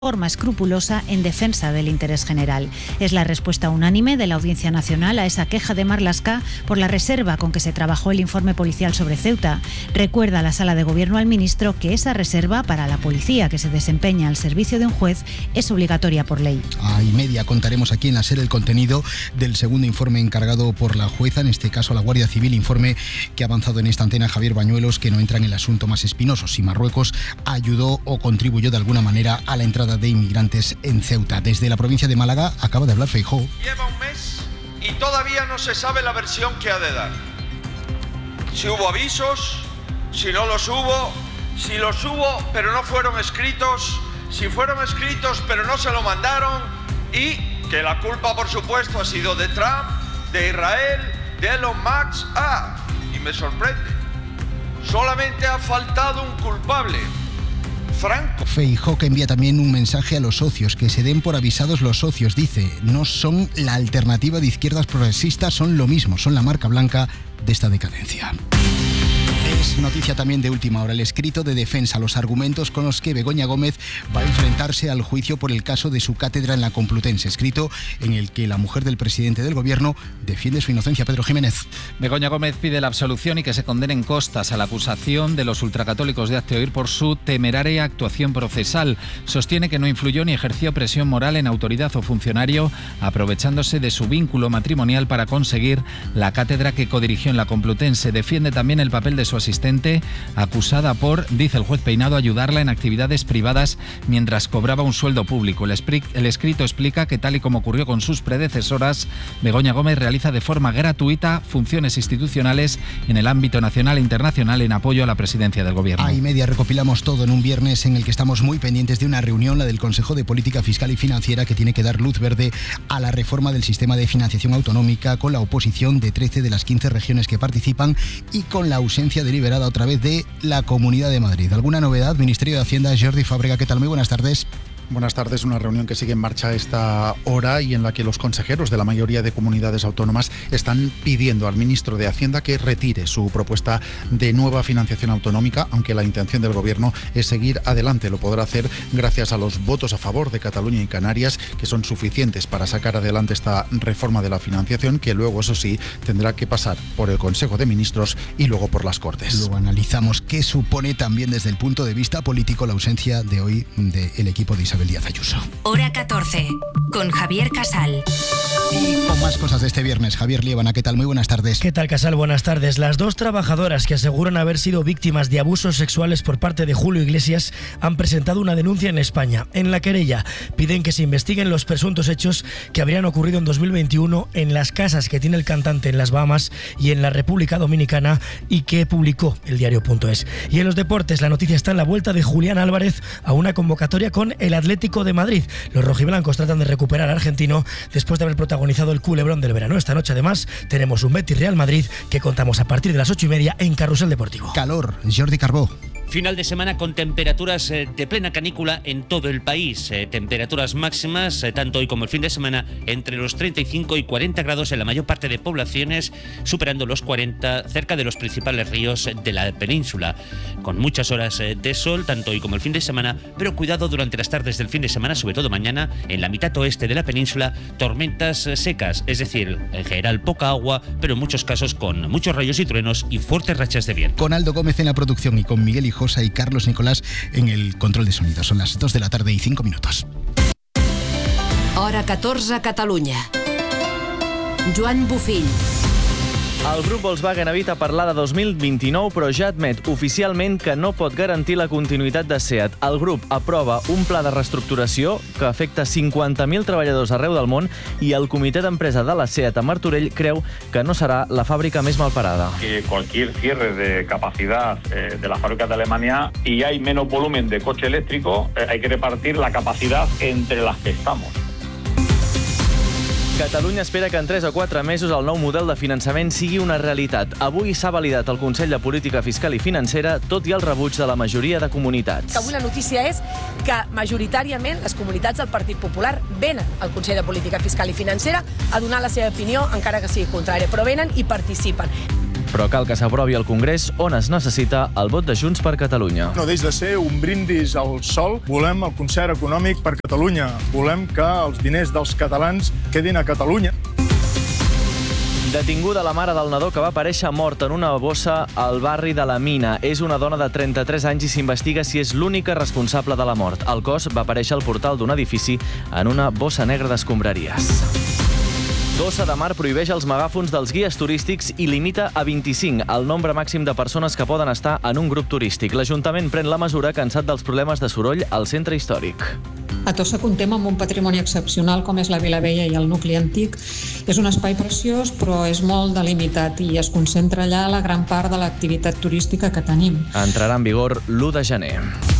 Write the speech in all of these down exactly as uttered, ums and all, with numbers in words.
forma escrupulosa en defensa del interés general. Es la respuesta unánime de la Audiencia Nacional a esa queja de Marlaska por la reserva con que se trabajó el informe policial sobre Ceuta. Recuerda a la Sala de Gobierno al ministro que esa reserva para la policía que se desempeña al servicio de un juez es obligatoria por ley. A y media contaremos aquí en la SER el contenido del segundo informe encargado por la jueza, en este caso a la Guardia Civil, informe que ha avanzado en esta antena Javier Bañuelos, que no entra en el asunto más espinoso, si Marruecos ayudó o contribuyó de alguna manera a la entrada de inmigrantes en Ceuta. Desde la provincia de Málaga acaba de hablar Feijóo. Lleva un mes y todavía no se sabe la versión que ha de dar. Si hubo avisos, si no los hubo, si los hubo pero no fueron escritos, si fueron escritos pero no se lo mandaron, y que la culpa por supuesto ha sido de Trump, de Israel, de Elon Musk. Ah, y me sorprende, solamente ha faltado un culpable: Franco. Feijóo, que envía también un mensaje a los socios, que se den por avisados los socios. Dice, no son la alternativa de izquierdas progresistas, son lo mismo, son la marca blanca de esta decadencia. Es noticia también de última hora el escrito de defensa, los argumentos con los que Begoña Gómez va a enfrentarse al juicio por el caso de su cátedra en la Complutense, escrito en el que la mujer del presidente del gobierno defiende su inocencia. Pedro Jiménez. Begoña Gómez pide la absolución y que se condenen costas a la acusación de los ultracatólicos de Hazte Oír por su temeraria actuación procesal. Sostiene que no influyó ni ejerció presión moral en autoridad o funcionario, aprovechándose de su vínculo matrimonial para conseguir la cátedra que codirigió en la Complutense. Defiende también el papel de su asistente, acusada por, dice el juez Peinado, ayudarla en actividades privadas mientras cobraba un sueldo público. El, espri- el escrito explica que, tal y como ocurrió con sus predecesoras, Begoña Gómez realiza de forma gratuita funciones institucionales en el ámbito nacional e internacional en apoyo a la presidencia del gobierno. A y media recopilamos todo en un viernes en el que estamos muy pendientes de una reunión, la del Consejo de Política Fiscal y Financiera, que tiene que dar luz verde a la reforma del sistema de financiación autonómica, con la oposición de trece de las quince regiones que participan y con la ausencia deliberada otra vez de la Comunidad de Madrid. ¿Alguna novedad? Ministerio de Hacienda, Jordi Fábrega, ¿qué tal? Muy buenas tardes. Buenas tardes. Una reunión que sigue en marcha a esta hora y en la que los consejeros de la mayoría de comunidades autónomas están pidiendo al ministro de Hacienda que retire su propuesta de nueva financiación autonómica, aunque la intención del gobierno es seguir adelante. Lo podrá hacer gracias a los votos a favor de Cataluña y Canarias, que son suficientes para sacar adelante esta reforma de la financiación, que luego, eso sí, tendrá que pasar por el Consejo de Ministros y luego por las Cortes. Luego analizamos qué supone también desde el punto de vista político la ausencia de hoy del equipo de Isabel Díaz Ayuso. Hora catorce, con Javier Casal. Y con más cosas de este viernes, Javier Liébana, ¿qué tal? Muy buenas tardes. ¿Qué tal, Casal? Buenas tardes. Las dos trabajadoras que aseguran haber sido víctimas de abusos sexuales por parte de Julio Iglesias han presentado una denuncia en España. En la querella piden que se investiguen los presuntos hechos que habrían ocurrido en dos mil veintiuno en las casas que tiene el cantante en las Bahamas y en la República Dominicana y que publicó el diario punto es. Y en los deportes, la noticia está en la vuelta de Julián Álvarez a una convocatoria con el Atlético de Madrid. Los rojiblancos tratan de recuperar al argentino después de haber protagonizado el culebrón del verano. Esta noche, además, tenemos un Betis Real Madrid que contamos a partir de las ocho y media en Carrusel Deportivo. Calor, Jordi Carbó. Final de semana con temperaturas de plena canícula en todo el país. Eh, temperaturas máximas, eh, tanto hoy como el fin de semana, entre los treinta y cinco y cuarenta grados en la mayor parte de poblaciones, superando los cuarenta cerca de los principales ríos de la península. Con muchas horas eh, de sol, tanto hoy como el fin de semana, pero cuidado durante las tardes del fin de semana, sobre todo mañana, en la mitad oeste de la península, tormentas eh, secas, es decir, en general poca agua, pero en muchos casos con muchos rayos y truenos y fuertes rachas de viento. Con Aldo Gómez en la producción y con Miguel Hijo y Carlos Nicolás en el control de sonido. Son las dos de la tarde y cinco minutos. Hora catorze, Catalunya. Joan Bufill. El grup Volkswagen evita parlar de dos mil vint-i-nou, però ja admet oficialment que no pot garantir la continuïtat de SEAT. El grup aprova un pla de reestructuració que afecta cinquanta mil treballadors arreu del món i el comitè d'empresa de la SEAT a Martorell creu que no serà la fàbrica més malparada. Que cualquier cierre de capacidad eh, de las fábricas de Alemania y hay menos volumen de coche eléctrico, eh, hay que repartir la capacidad entre las que estamos. Catalunya espera que en tres o quatre mesos el nou model de finançament sigui una realitat. Avui s'ha validat el Consell de Política Fiscal i Financera, tot i el rebuig de la majoria de comunitats. Avui la notícia és que majoritàriament les comunitats del Partit Popular venen al Consell de Política Fiscal i Financera a donar la seva opinió, encara que sigui contrària, però venen i participen. Però cal que s'aprovi al Congrés, on es necessita el vot de Junts per Catalunya. No deix de ser un brindis al sol. Volem el concert econòmic per Catalunya. Volem que els diners dels catalans quedin a Catalunya. Detinguda la mare del nadó que va aparèixer morta en una bossa al barri de la Mina. És una dona de trenta-tres anys i s'investiga si és l'única responsable de la mort. El cos va aparèixer al portal d'un edifici en una bossa negra d'escombraries. Tossa de Mar prohibeix els megàfons dels guies turístics i limita a vint-i-cinc el nombre màxim de persones que poden estar en un grup turístic. L'Ajuntament pren la mesura cansat dels problemes de soroll al centre històric. A Tossa comptem amb un patrimoni excepcional com és la Vila Vella i el nucli antic. És un espai preciós, però és molt delimitat i es concentra allà la gran part de l'activitat turística que tenim. Entrarà en vigor l'u de gener.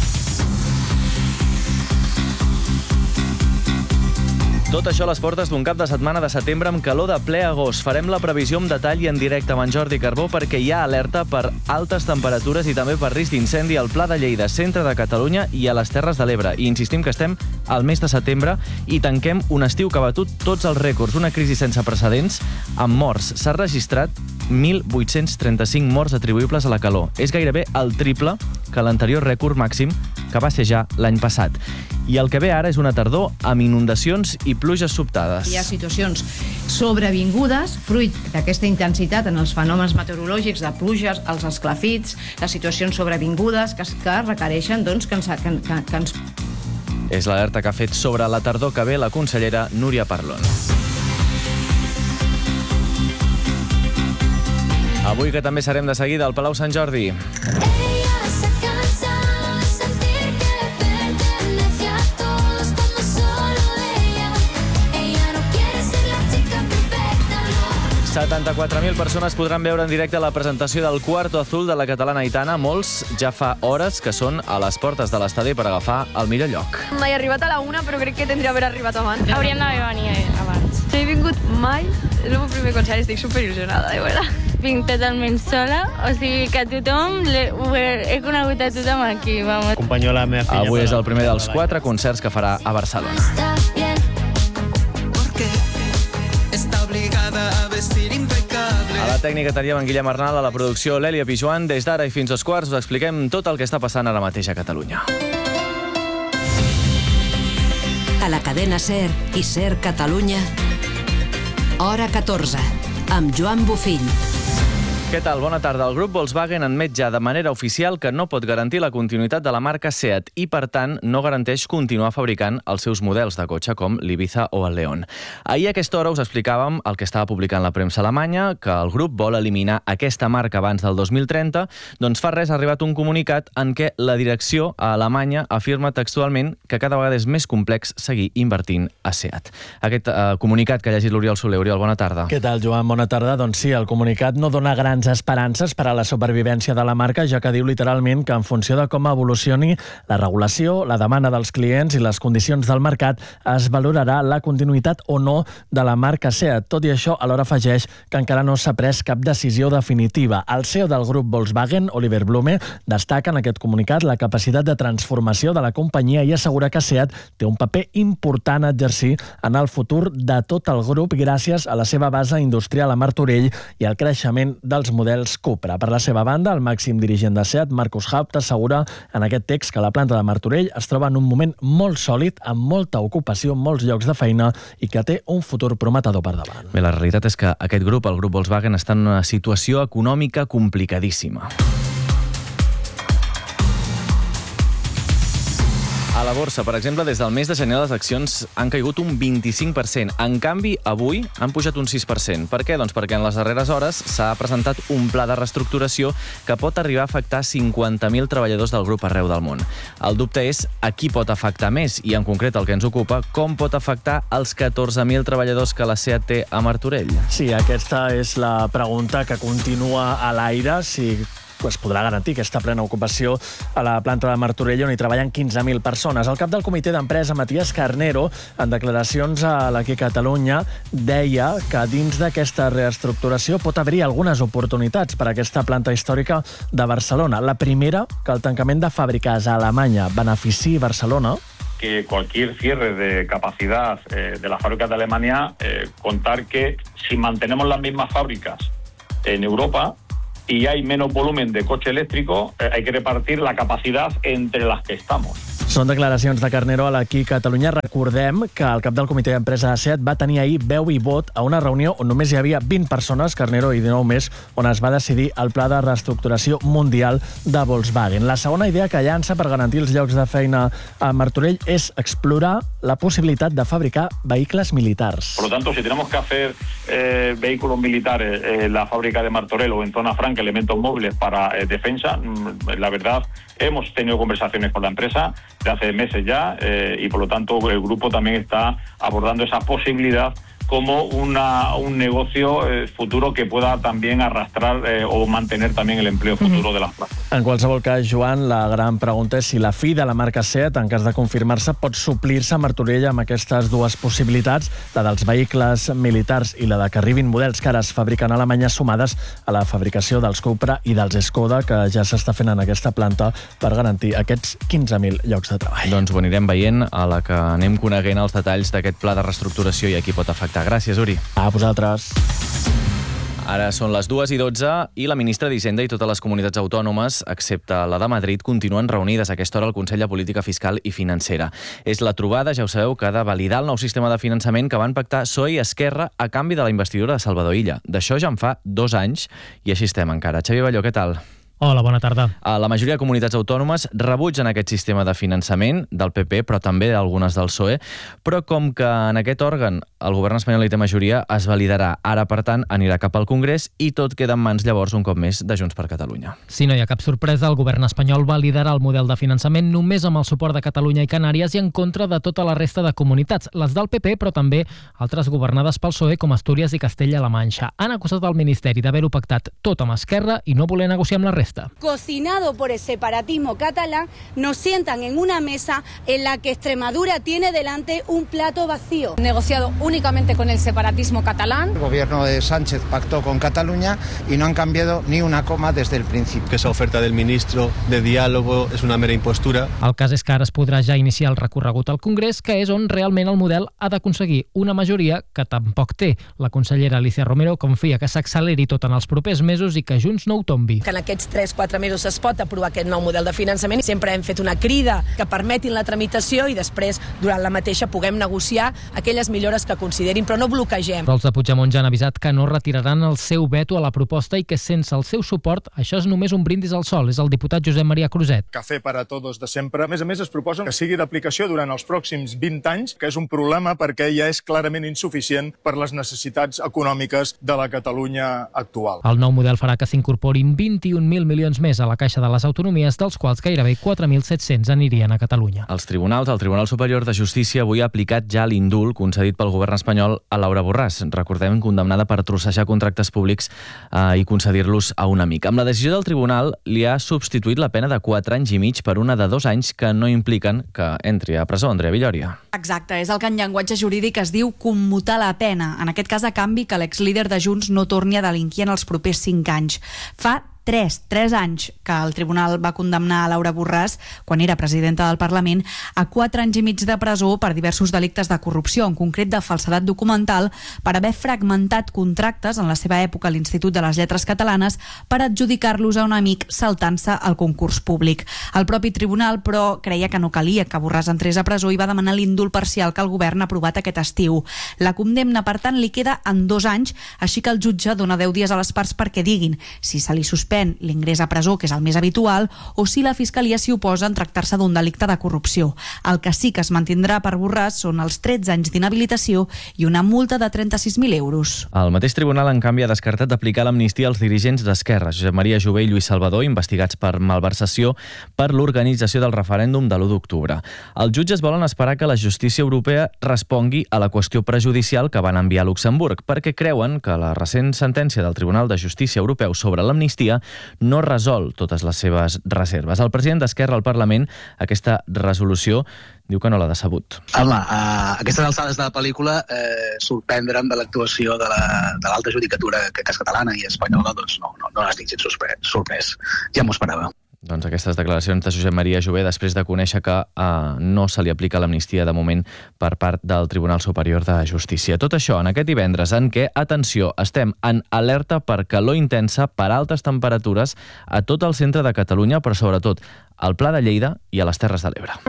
Tot això a les portes d'un cap de setmana de setembre amb calor de ple agost. Farem la previsió amb detall i en directe amb en Jordi Carbó perquè hi ha alerta per altes temperatures i també per risc d'incendi al Pla de Lleida, centre de Catalunya i a les Terres de l'Ebre. I insistim que estem al mes de setembre i tanquem un estiu que ha batut tots els rècords. Una crisi sense precedents amb morts. S'ha registrat mil vuit-cents trenta-cinc morts atribuïbles a la calor. És gairebé el triple que l'anterior rècord màxim que va ser ja l'any passat. I el que ve ara és una tardor amb inundacions i pluges sobtades. Hi ha situacions sobrevingudes, fruit d'aquesta intensitat en els fenòmens meteorològics de pluges, els esclafits, les situacions sobrevingudes que, que requereixen doncs, que, ens, que, que, que ens... És l'alerta que ha fet sobre la tardor que ve la consellera Núria Parlon. Avui que també serem de seguida al Palau Sant Jordi. setanta-quatre mil persones podran veure en directe la presentació del Cuarto Azul de la catalana Aitana. Molts ja fa hores que són a les portes de l'estadi per agafar el millor lloc. Mai he arribat a la una, però crec que tindria d'haver arribat abans. Hauríem d'haver venit abans. No he vingut mai, és el meu primer concert, estic superil·lusionada, de veritat. Vinc totalment sola, o sigui que tothom, he conegut a tothom aquí, vamos. Acompanyo la meva filla. Avui és el primer dels quatre concerts que farà a Barcelona. A la tècnica teníem en Guillem Arnal, a la producció l'Èlia Pijuan. Des d'ara i fins als quarts us expliquem tot el que està passant ara mateix a Catalunya. A la cadena SER i SER Catalunya, hora catorze, amb Joan Bufill. Què tal? Bona tarda. El grup Volkswagen admet ja de manera oficial que no pot garantir la continuïtat de la marca SEAT i, per tant, no garanteix continuar fabricant els seus models de cotxe com l'Ibiza o el León. Ahir a aquesta hora us explicàvem el que estava publicant la premsa alemanya, que el grup vol eliminar aquesta marca abans del dos mil trenta, doncs fa res ha arribat un comunicat en què la direcció a Alemanya afirma textualment que cada vegada és més complex seguir invertint a SEAT. Aquest eh, comunicat que ha llegit l'Oriol Soler. Oriol, bona tarda. Què tal, Joan? Bona tarda. Doncs sí, el comunicat no dona grans esperances per a la supervivència de la marca, ja que diu literalment que en funció de com evolucioni la regulació, la demanda dels clients i les condicions del mercat es valorarà la continuïtat o no de la marca SEAT. Tot i això, alhora afegeix que encara no s'ha pres cap decisió definitiva. El C E O del grup Volkswagen, Oliver Blume, destaca en aquest comunicat la capacitat de transformació de la companyia i assegura que SEAT té un paper important a exercir en el futur de tot el grup gràcies a la seva base industrial a Martorell i al creixement dels models Cupra. Per la seva banda, el màxim dirigent de SEAT, Markus Haupt, assegura en aquest text que la planta de Martorell es troba en un moment molt sòlid, amb molta ocupació, molts llocs de feina i que té un futur prometedor per davant. Bé, la realitat és que aquest grup, el grup Volkswagen, està en una situació econòmica complicadíssima. A la borsa, per exemple, des del mes de gener les accions han caigut un vint-i-cinc per cent. En canvi, avui han pujat un sis per cent. Per què? Doncs perquè en les darreres hores s'ha presentat un pla de reestructuració que pot arribar a afectar cinquanta mil treballadors del grup arreu del món. El dubte és a qui pot afectar més i, en concret, el que ens ocupa, com pot afectar els catorze mil treballadors que la SEAT té a Martorell. Sí, aquesta és la pregunta que continua a l'aire, si es podrà garantir aquesta plena ocupació a la planta de Martorell, on hi treballen quinze mil persones. El cap del comitè d'empresa, Matías Carnero, en declaracions a l'Aquí Catalunya, deia que dins d'aquesta reestructuració pot haver-hi algunes oportunitats per a aquesta planta històrica de Barcelona. La primera, que el tancament de fàbriques a Alemanya beneficiï Barcelona. Que cualquier cierre de capacidad eh, de las fábricas de Alemania, eh, contar que si mantenemos las mismas fábricas en Europa, y hay menos volumen de coche eléctrico, eh, hay que repartir la capacidad entre las que estamos. Són declaracions de Carneró a l'Aquí Catalunya. Recordem que el cap del comitè d'empresa de SEAT va tenir ahir veu i vot a una reunió on només hi havia vint persones, Carneró i dinou més, on es va decidir el pla de reestructuració mundial de Volkswagen. La segona idea que llança per garantir els llocs de feina a Martorell és explorar la possibilitat de fabricar vehicles militars. Por lo tanto, si tenemos que hacer eh, vehículos militares en eh, la fábrica de Martorell o en Zona Franca, elementos móviles para eh, defensa, la verdad, hemos tenido conversaciones con la empresa de hace meses ya eh, y por lo tanto el grupo también está abordando esa posibilidad como una, un negocio eh, futuro que pueda también arrastrar eh, o mantener también el empleo futuro uh-huh. de las plazas. En qualsevol cas, Joan, la gran pregunta és si la fi de la marca SEAT, en cas de confirmar-se, pot suplir-se a Martorell amb aquestes dues possibilitats, la dels vehicles militars i la de que arribin models que ara es fabriquen a Alemanya sumades a la fabricació dels Cupra i dels Skoda, que ja s'està fent en aquesta planta per garantir aquests quinze mil llocs de treball. Doncs ho anirem veient a la que anem coneguent els detalls d'aquest pla de reestructuració i a qui pot afectar. Gràcies, Uri. A vosaltres. Ara són les dues i dotze i la ministra d'Hisenda i totes les comunitats autònomes, excepte la de Madrid, continuen reunides a aquesta hora al Consell de Política Fiscal i Financera. És la trobada, ja ho sabeu, que ha de validar el nou sistema de finançament que van pactar P S O E i Esquerra a canvi de la investidura de Salvador Illa. D'això ja en fa dos anys i així estem encara. Xavier Balló, què tal? Hola, bona tarda. La majoria de comunitats autònomes rebutgen aquest sistema de finançament del P P, però també d'algunes del P S O E, però com que en aquest òrgan el govern espanyol hi té majoria, es validarà. Ara, per tant, anirà cap al Congrés i tot queda en mans llavors un cop més de Junts per Catalunya. Si no hi ha cap sorpresa, el govern espanyol validarà el model de finançament només amb el suport de Catalunya i Canàries i en contra de tota la resta de comunitats, les del P P, però també altres governades pel P S O E com Astúries i Castella-La Manxa. Han acusat el Ministeri d'haver-ho pactat tot amb Esquerra i no voler negociar amb la resta. Cocinado por el separatismo catalán, nos sientan en una mesa en la que Extremadura tiene delante un plato vacío. Negociado únicamente con el separatismo catalán. El gobierno de Sánchez pactó con Cataluña y no han cambiado ni una coma desde el principio. Que esa oferta del ministro de diálogo és una mera impostura. El cas és que ara es podrà ja iniciar el recorregut al Congrés, que és on realment el model ha d'aconseguir una majoria que tampoc té. La consellera Alicia Romero confia que s'acceleri tot en els propers mesos i que Junts no ho tombi. Que en aquests tres quatre mesos es pot aprovar aquest nou model de finançament. Sempre hem fet una crida que permetin la tramitació i després, durant la mateixa, puguem negociar aquelles millores que considerin, però no bloquegem. Però els de Puigdemont ja han avisat que no retiraran el seu veto a la proposta i que sense el seu suport això és només un brindis al sol. És el diputat Josep Maria Cruzet. Café para todos de sempre. A més a més, es proposa que sigui d'aplicació durant els pròxims vint anys, que és un problema perquè ja és clarament insuficient per les necessitats econòmiques de la Catalunya actual. El nou model farà que s'incorporin vint-i-un mil milions més a la Caixa de les Autonomies, dels quals gairebé quatre mil set-cents anirien a Catalunya. Els tribunals, el Tribunal Superior de Justícia avui ha aplicat ja l'indult concedit pel govern espanyol a Laura Borràs, recordem, condemnada per trossejar contractes públics eh, i concedir-los a un amic. Amb la decisió del tribunal li ha substituït la pena de quatre anys i mig per una de dos anys que no impliquen que entri a presó. Andrea Villòria. Exacte, és el que en llenguatge jurídic es diu commutar la pena. En aquest cas, a canvi que l'exlíder de Junts no torni a delinquir en els propers cinc anys. Fa Tres, tres anys que el tribunal va condemnar a Laura Borràs, quan era presidenta del Parlament, a quatre anys i mig de presó per diversos delictes de corrupció, en concret de falsedat documental, per haver fragmentat contractes en la seva època a l'Institut de les Lletres Catalanes per adjudicar-los a un amic saltant-se al concurs públic. El propi tribunal, però, creia que no calia que Borràs entrés a presó i va demanar l'indult parcial que el govern ha aprovat aquest estiu. La condemna, per tant, li queda en dos anys, així que el jutge dona deu dies a les parts perquè diguin si se li suspèn l'ingrés a presó, que és el més habitual, o si la Fiscalia s'hi oposa en tractar-se d'un delicte de corrupció. El que sí que es mantindrà per Borràs són els tretze anys d'inhabilitació i una multa de trenta-sis mil euros. El mateix tribunal, en canvi, ha descartat d'aplicar l'amnistia als dirigents d'Esquerra, Josep Maria Jové i Lluís Salvador, investigats per malversació per l'organització del referèndum de l'u d'octubre. Els jutges volen esperar que la justícia europea respongui a la qüestió prejudicial que van enviar a Luxemburg, perquè creuen que la recent sentència del Tribunal de Justícia Europeu sobre l'amnistia no resol totes les seves reserves. El president d'Esquerra al Parlament, aquesta resolució, diu que no l'ha decebut. Home, a aquestes alçades de la pel·lícula, eh, sorprendre'm de l'actuació de l'alta la, judicatura que és catalana i espanyola, doncs no, no, no n'estic gens sorprès. Ja m'ho esperava. Doncs aquestes declaracions de Josep Maria Jové després de conèixer que eh, no se li aplica l'amnistia de moment per part del Tribunal Superior de Justícia. Tot això en aquest divendres en què, atenció, estem en alerta per calor intensa, per altes temperatures a tot el centre de Catalunya, però sobretot al Pla de Lleida i a les Terres de l'Ebre.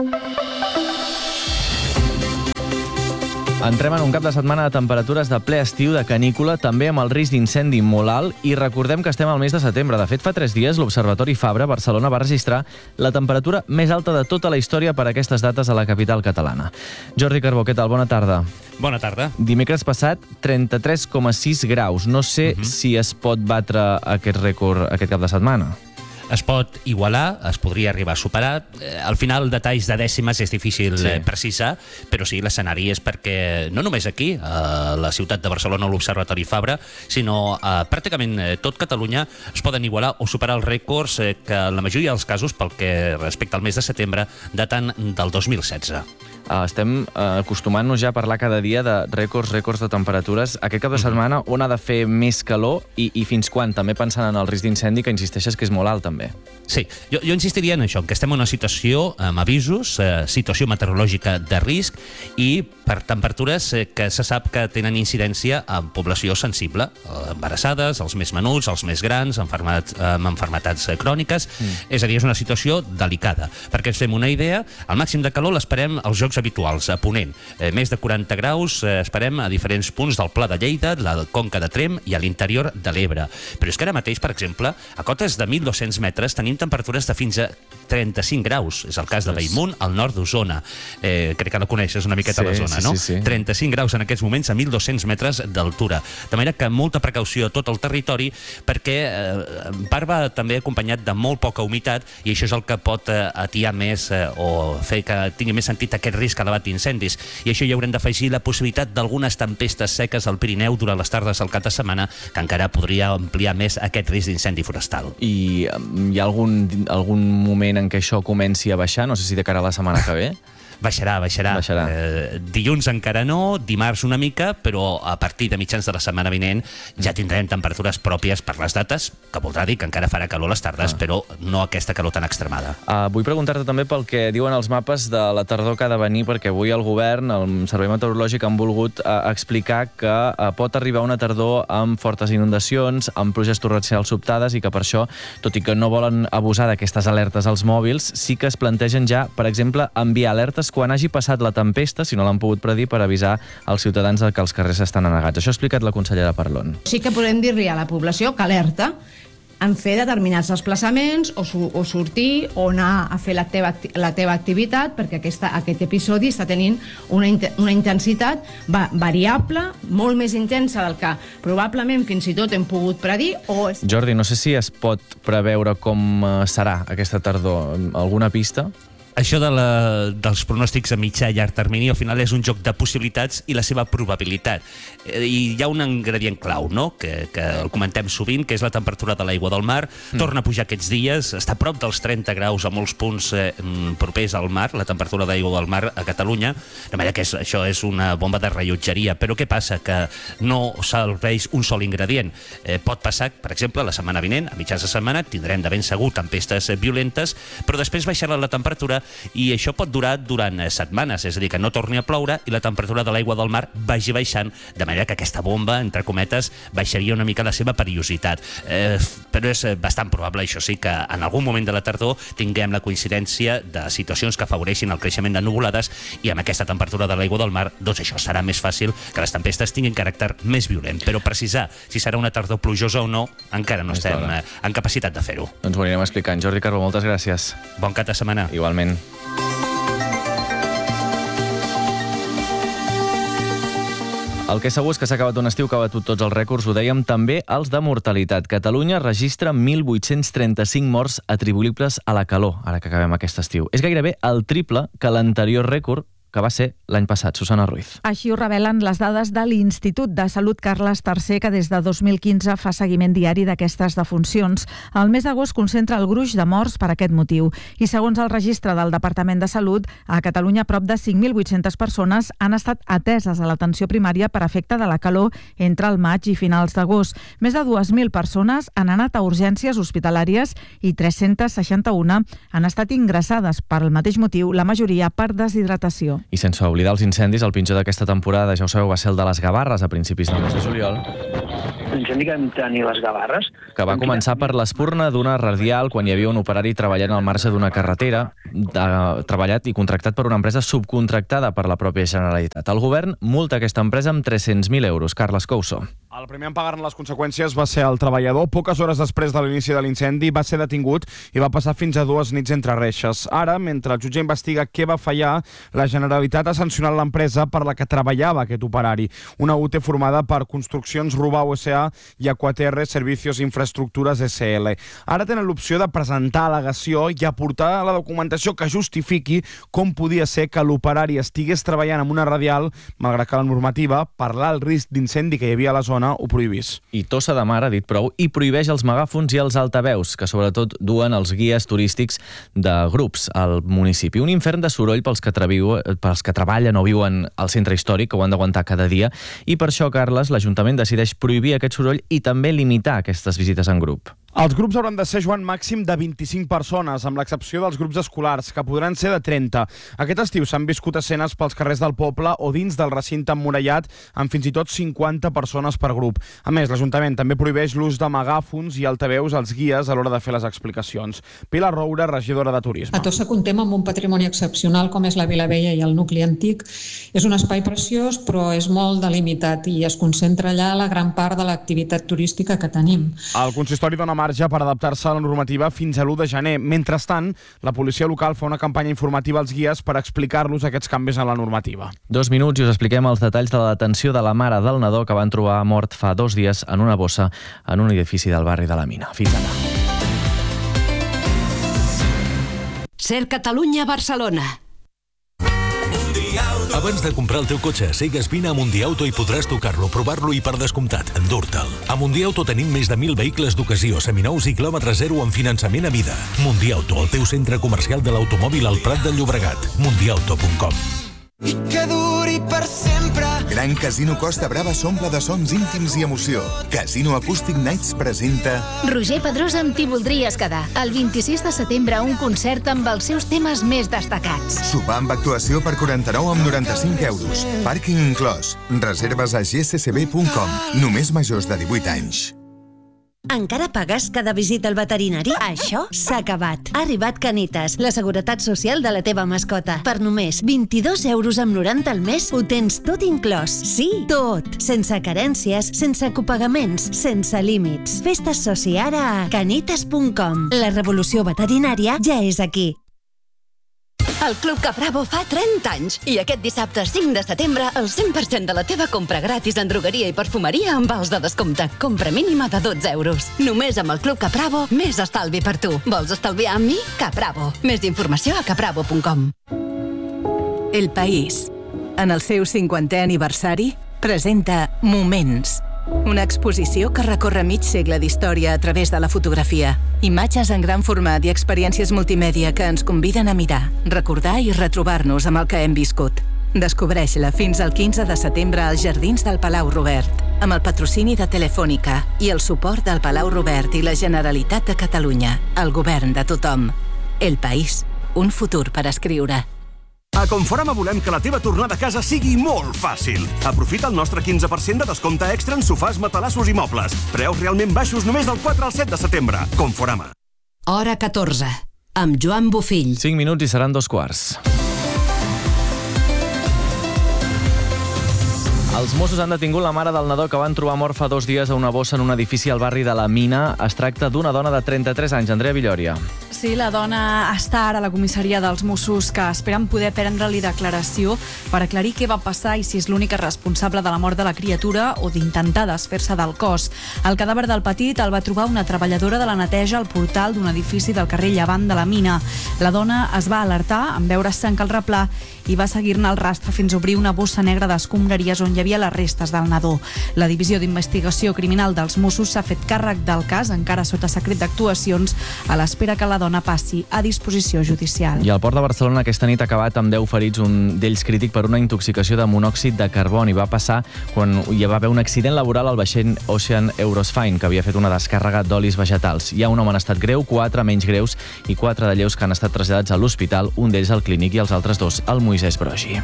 Entrem en un cap de setmana de temperatures de ple estiu, de canícula, també amb el risc d'incendi molt alt, i recordem que estem al mes de setembre. De fet, fa tres dies l'Observatori Fabra Barcelona va registrar la temperatura més alta de tota la història per a aquestes dates a la capital catalana. Jordi Carbó, què tal? Bona tarda. Bona tarda. Dimecres passat, trenta-tres coma sis graus. No sé uh-huh. si es pot batre aquest rècord aquest cap de setmana. Es pot igualar, es podria arribar a superar. Al final, detalls de dècimes és difícil sí. precisar, però sí, l'escenari és perquè, no només aquí, a la ciutat de Barcelona o l'Observatori Fabra, sinó a pràcticament tot Catalunya es poden igualar o superar els rècords que en la majoria dels casos, pel que respecta al mes de setembre, daten del dos mil setze. Estem acostumant-nos ja a parlar cada dia de rècords, rècords de temperatures. Aquest cap de setmana on ha de fer més calor i, i fins quan? També pensant en el risc d'incendi, que insisteixes que és molt alt també. Sí, jo, jo insistiria en això, que estem en una situació amb avisos, eh, situació meteorològica de risc i per temperatures eh, que se sap que tenen incidència en població sensible, embarassades, els més menuts, els més grans, enfermats, amb enfermetats cròniques. Mm. És a dir, és una situació delicada. Perquè ens fem una idea, el màxim de calor l'esperem als jocs habituals, a Ponent. Eh, més de quaranta graus eh, esperem a diferents punts del Pla de Lleida, la Conca de Tremp i a l'interior de l'Ebre. Però és que ara mateix, per exemple, a cotes de mil dos-cents metres tenim temperatures de fins a trenta-cinc graus. És el cas de Bellmunt, al nord d'Osona. Eh, crec que la coneixes una miqueta, sí, la zona, sí, no? Sí, sí. trenta-cinc graus en aquests moments a mil dos-cents metres d'altura. De manera que molta precaució a tot el territori, perquè eh, en part va també acompanyat de molt poca humitat, i això és el que pot eh, atiar més eh, o fer que tingui més sentit aquest risc elevat d'incendis. I això hi haurem d'afegir la possibilitat d'algunes tempestes seques al Pirineu durant les tardes al cap de setmana, que encara podria ampliar més aquest risc d'incendi forestal. I hi ha algun, algun moment en què això comenci a baixar? No sé si de cara a la setmana que ve. Baixarà, baixarà. baixarà. Eh, dilluns encara no, dimarts una mica, però a partir de mitjans de la setmana vinent ja tindrem temperatures pròpies per les dates, que voldrà dir que encara farà calor a les tardes, ah. però no aquesta calor tan extremada. Uh, vull preguntar-te també pel que diuen els mapes de la tardor que ha de venir, perquè avui el govern, el Servei Meteorològic, han volgut uh, explicar que uh, pot arribar una tardor amb fortes inundacions, amb pluges torrencials sobtades, i que per això, tot i que no volen abusar d'aquestes alertes als mòbils, sí que es plantegen ja, per exemple, enviar alertes quan hagi passat la tempesta, si no l'han pogut predir, per avisar als ciutadans que els carrers estan anegats. Això ha explicat la consellera Parlon. Sí que podem dir-li a la població que alerta en fer determinats desplaçaments o, su o sortir o anar a fer la teva, la teva activitat, perquè aquesta, aquest episodi està tenint una, in una intensitat va variable, molt més intensa del que probablement fins i tot hem pogut predir. O... Jordi, no sé si es pot preveure com serà aquesta tardor. Alguna pista? Això de la, dels pronòstics a mitjà i llarg termini al final és un joc de possibilitats i la seva probabilitat. I hi ha un ingredient clau, no?, que, que el comentem sovint, que és la temperatura de l'aigua del mar. Mm. Torna a pujar aquests dies, està a prop dels trenta graus a molts punts eh, propers al mar, la temperatura d'aigua del mar a Catalunya. De manera que és, això és una bomba de rellotgeria. Però què passa? Que no serveix un sol ingredient. Eh, pot passar, per exemple, la setmana vinent, a mitjans de setmana, tindrem de ben segur tempestes violentes, però després baixarà la temperatura i això pot durar durant setmanes, és a dir, que no torni a ploure i la temperatura de l'aigua del mar vagi baixant, de manera que aquesta bomba, entre cometes, baixaria una mica la seva perillositat. Eh, però és bastant probable, això sí, que en algun moment de la tardor tinguem la coincidència de situacions que afavoreixin el creixement de nuvolades, i amb aquesta temperatura de l'aigua del mar, doncs això serà més fàcil que les tempestes tinguin caràcter més violent. Però precisar si serà una tardor plujosa o no, encara no estem eh, en capacitat de fer-ho. Doncs ho anirem explicant. Jordi Carbó, moltes gràcies. Bon cap de setmana. Igualment. El que segur és que s'ha acabat un estiu que ha batut tots els rècords, ho dèiem, també els de mortalitat. Catalunya registra mil vuit-cents trenta-cinc morts atribuïbles a la calor, ara que acabem aquest estiu. És gairebé el triple que l'anterior rècord, que va ser l'any passat. Susana Ruiz. Així ho revelen les dades de l'Institut de Salut Carles tercer, que des de dos mil quinze fa seguiment diari d'aquestes defuncions. El mes d'agost concentra el gruix de morts per aquest motiu. I segons el registre del Departament de Salut, a Catalunya prop de cinc mil vuit-centes persones han estat ateses a l'atenció primària per efecte de la calor entre el maig i finals d'agost. Més de dues mil persones han anat a urgències hospitalàries i tres-centes seixanta-una han estat ingressades per el mateix motiu, la majoria per deshidratació. I sense oblidar els incendis, el pitjor d'aquesta temporada, ja ho sabeu, va ser el de les Gavarres a principis del mes de juliol. L'incendi que vam tenir les Gavarres... Que va començar per l'espurna d'una radial quan hi havia un operari treballant al marge d'una carretera, de, treballat i contractat per una empresa subcontractada per la pròpia Generalitat. El govern multa aquesta empresa amb tres-cents mil euros. Carles Couso. El primer en pagar-ne les conseqüències va ser el treballador. Poques hores després de l'inici de l'incendi va ser detingut i va passar fins a dues nits entre reixes. Ara, mentre el jutge investiga què va fallar, la Generalitat ha sancionat l'empresa per la que treballava aquest operari. Una U T formada per Construccions Rubau S A i Aquaterre Servicios Infraestructures S L. Ara tenen l'opció de presentar al·legació i aportar la documentació que justifiqui com podia ser que l'operari estigués treballant amb una radial, malgrat que la normativa, per l'alt risc d'incendi que hi havia a la zona, ho prohibís. I Tossa de Mar ha dit prou i prohibeix els megàfons i els altaveus, que sobretot duen els guies turístics de grups al municipi. Un infern de soroll pels que, treviu, pels que treballen o viuen al centre històric, que ho han d'aguantar cada dia, i per això, Carles, l'Ajuntament decideix prohibir aquest soroll i també limitar aquestes visites en grup. Els grups hauran de ser, Joan, màxim de vint-i-cinc persones, amb l'excepció dels grups escolars, que podran ser de trenta. Aquest estiu s'han viscut escenes pels carrers del poble o dins del recinte emmurallat, amb fins i tot cinquanta persones per grup. A més, l'Ajuntament també prohibeix l'ús de megàfons i altaveus als guies a l'hora de fer les explicacions. Pilar Roura, regidora de Turisme. A Tossa comptem amb un patrimoni excepcional com és la Vila Vella i el nucli antic. És un espai preciós, però és molt delimitat i es concentra allà la gran part de l'activitat turística que tenim. El consistori dona marge per adaptar-se a la normativa fins a l'u de gener. Mentrestant, la policia local fa una campanya informativa als guies per explicar-los aquests canvis en la normativa. Dos minuts i us expliquem els detalls de la detenció de la mare del nadó que van trobar mort fa dos dies en una bossa en un edifici del barri de la Mina. Fins ara. Ser Catalunya, Barcelona. Abans de comprar el teu cotxe, sigues vine a Mundiauto i podràs tocar-lo, provar-lo i, per descomptat, endur-te'l. A Mundiauto tenim més de mil vehicles d'ocasió, seminous i quilòmetre zero amb finançament a mida. Mundiauto, el teu centre comercial de l'automòbil al Prat del Llobregat. Mundiauto punt com. I que duri per sempre. Gran Casino Costa Brava s'omple de sons íntims i emoció. Casino Acoustic Nights presenta Roger Pedrosa amb T'hi voldries quedar. El vint-i-sis de setembre un concert amb els seus temes més destacats. Sopar amb actuació per quaranta-nou amb noranta-cinc euros. Pàrquing inclòs. Reserves a g c c b punt com. Només majors de divuit anys. Encara pagues cada visita al veterinari? Això s'ha acabat. Ha arribat Canitas, la seguretat social de la teva mascota. Per només vint-i-dos euros amb noranta al mes ho tens tot inclòs. Sí, tot. Sense carències, sense copagaments, sense límits. Fes-te soci ara a canitas punt com. La revolució veterinària ja és aquí. El Club Capravo fa trenta anys i aquest dissabte cinc de setembre el cent per cent de la teva compra gratis en drogueria i perfumeria amb vals de descompte. Compra mínima de dotze euros. Només amb el Club Capravo, més estalvi per tu. Vols estalviar amb mi? Capravo. Més informació a capravo punt com. El País, en el seu cinquantè aniversari, presenta Moments. Una exposició que recorre mig segle d'història a través de la fotografia. Imatges en gran format i experiències multimèdia que ens conviden a mirar, recordar i retrobar-nos amb el que hem viscut. Descobreix-la fins al quinze de setembre als Jardins del Palau Robert, amb el patrocini de Telefònica i el suport del Palau Robert i la Generalitat de Catalunya, el govern de tothom. El País, un futur per escriure. A Conforama volem que la teva tornada a casa sigui molt fàcil. Aprofita el nostre quinze per cent de descompte extra en sofàs, matalassos i mobles. Preus realment baixos només del quatre al set de setembre. Conforama. Hora catorze, amb Joan Bofill. cinc minuts i seran dos quarts. Els Mossos han detingut la mare del nadó que van trobar mort fa dos dies a una bossa en un edifici al barri de la Mina. Es tracta d'una dona de trenta-tres anys, Andrea Villòria. sí, la dona està ara a la comissaria dels Mossos, que esperen poder prendre-li declaració per aclarir què va passar i si és l'única responsable de la mort de la criatura o d'intentar desfer-se del cos. El cadàver del petit el va trobar una treballadora de la neteja al portal d'un edifici del carrer Llevant de la Mina. La dona es va alertar en veure sang al replà i va seguir-ne el rastre fins a obrir una bossa negra d'escombraries on hi havia les restes del nadó. La Divisió d'Investigació Criminal dels Mossos s'ha fet càrrec del cas, encara sota secret d'actuacions, a l'espera que la dona passi a disposició judicial. I el port de Barcelona aquesta nit ha acabat amb deu ferits, un d'ells crític per una intoxicació de monòxid de carboni. Va passar quan hi va haver un accident laboral al vaixell Ocean Eurosfine, que havia fet una descàrrega d'olis vegetals. Hi ha un home en estat greu, quatre menys greus i quatre de lleus que han estat traslladats a l'hospital, un d'ells al clínic i els altres dos al Moisès Broggi.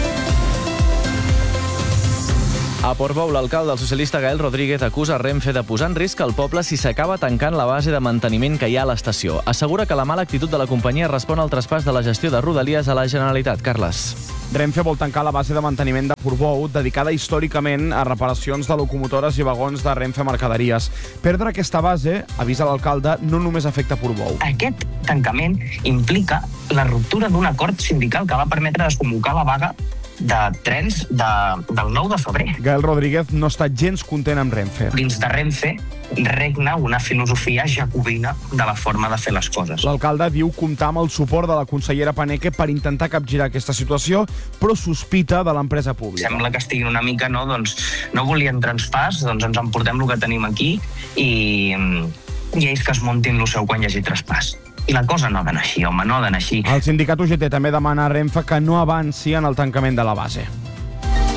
A Portbou, l'alcalde, el socialista Gael Rodríguez, acusa Renfe de posar en risc el poble si s'acaba tancant la base de manteniment que hi ha a l'estació. Assegura que la mala actitud de la companyia respon al traspàs de la gestió de Rodalies a la Generalitat. Carles. Renfe vol tancar la base de manteniment de Portbou, dedicada històricament a reparacions de locomotores i vagons de Renfe Mercaderies. Perdre aquesta base, avisa l'alcalde, no només afecta Portbou. Aquest tancament implica la ruptura d'un acord sindical que va permetre desconvocar la vaga de trens de, del nou de febrer. Gael Rodríguez no està gens content amb Renfe. Dins de Renfe regna una filosofia jacobina de la forma de fer les coses. L'alcalde diu comptar amb el suport de la consellera Paneque per intentar capgirar aquesta situació, però sospita de l'empresa pública. Sembla que estiguin una mica, no? Doncs no volien traspàs, doncs ens emportem el que tenim aquí i, i ells que es muntin el seu quan hi hagi traspàs. I la cosa no ha d'anar així, home, no ha d'anar així. El sindicat U G T també demana a Renfe que no avanci en el tancament de la base.